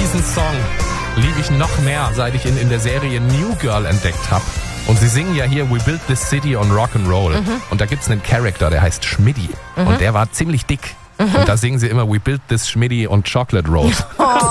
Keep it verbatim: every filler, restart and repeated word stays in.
diesen Song liebe ich noch mehr, seit ich ihn in der Serie New Girl entdeckt habe. Und sie singen ja hier We Built This City on Rock'n'Roll. Mhm. Und da gibt's einen Charakter, der heißt Schmidti. Mhm. Und der war ziemlich dick. Mhm. Und da singen sie immer We Built This Schmidti on Chocolate Roll.